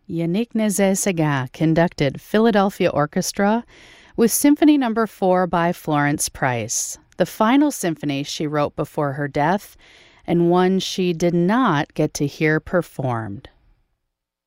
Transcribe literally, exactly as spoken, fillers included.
Yannick Nézet-Séguin conducted Philadelphia Orchestra with Symphony Number four by Florence Price, the final symphony she wrote before her death, and one she did not get to hear performed.